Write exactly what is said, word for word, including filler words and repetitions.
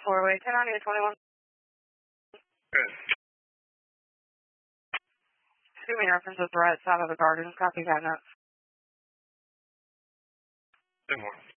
Four-way, ten on eight twenty-one. Good. Assuming reference is the right side of the garden. Copy that note. Ten more.